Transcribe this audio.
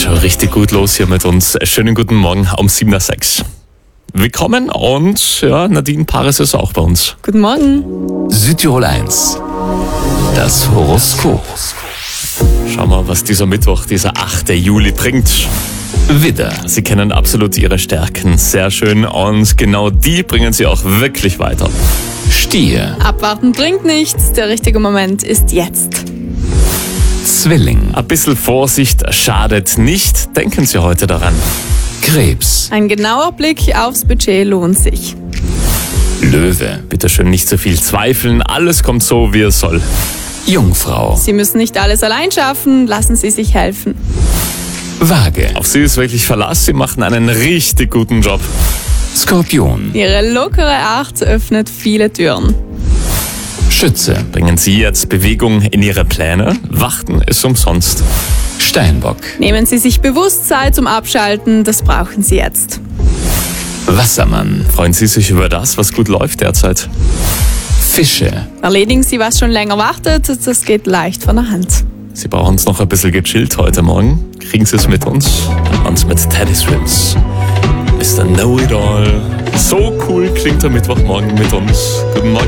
schon richtig gut los hier mit uns. Schönen guten Morgen um 7:06. Willkommen und ja, Nadine Paris ist auch bei uns. Guten Morgen. Südtirol 1. Das Horoskop. Schauen wir, was dieser Mittwoch, dieser 8. Juli bringt. Widder. Sie kennen absolut Ihre Stärken. Sehr schön. Und genau die bringen Sie auch wirklich weiter. Stier. Abwarten bringt nichts. Der richtige Moment ist jetzt. Zwilling. Ein bisschen Vorsicht schadet nicht. Denken Sie heute daran. Krebs. Ein genauer Blick aufs Budget lohnt sich. Löwe. Bitte schön nicht zu viel zweifeln. Alles kommt so, wie es soll. Jungfrau. Sie müssen nicht alles allein schaffen. Lassen Sie sich helfen. Waage. Auf Sie ist wirklich Verlass. Sie machen einen richtig guten Job. Skorpion. Ihre lockere Art öffnet viele Türen. Schütze. Bringen Sie jetzt Bewegung in Ihre Pläne. Warten ist umsonst. Steinbock. Nehmen Sie sich bewusst Zeit zum Abschalten. Das brauchen Sie jetzt. Wassermann. Freuen Sie sich über das, was gut läuft derzeit. Fische. Erledigen Sie, was schon länger wartet. Das geht leicht von der Hand. Sie brauchen es noch ein bisschen gechillt heute Morgen. Kriegen Sie es mit uns? Und mit Teddy Swims. Mr. Know-It-All. So cool klingt der Mittwochmorgen mit uns. Guten Morgen.